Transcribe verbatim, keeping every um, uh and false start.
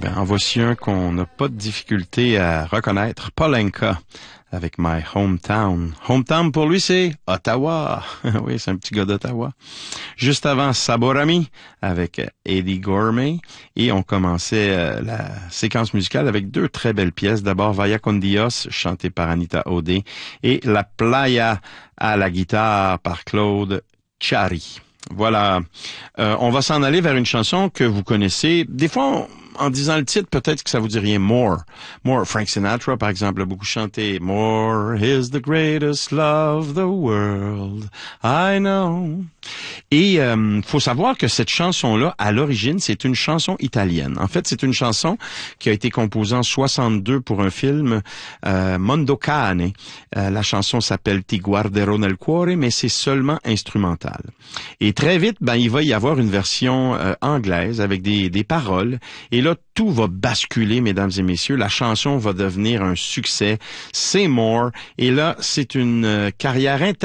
Ben, en voici un qu'on n'a pas de difficulté à reconnaître. Paul Anka avec My Hometown. Hometown pour lui, c'est Ottawa. Oui, c'est un petit gars d'Ottawa. Juste avant, Saborami avec Eddie Gourmet. Et on commençait euh, la séquence musicale avec deux très belles pièces. D'abord, Vaya con Dios, chantée par Anita O'Day. Et La Playa à la guitare par Claude Chari. Voilà. Euh, on va s'en aller vers une chanson que vous connaissez. Des fois, on, en disant le titre, peut-être que ça vous dit rien. More. More. Frank Sinatra, par exemple, a beaucoup chanté. More is the greatest love the world I know. Et euh, faut savoir que cette chanson-là, à l'origine, c'est une chanson italienne. En fait, c'est une chanson qui a été composée en soixante-deux pour un film, euh, Mondo Cane. Euh, la chanson s'appelle Ti guarderò nel cuore, mais c'est seulement instrumental. Et très vite, ben il va y avoir une version euh, anglaise avec des, des paroles. Et là, tout va basculer, mesdames et messieurs. La chanson va devenir un succès. C'est More. Et là, c'est une euh, carrière internationale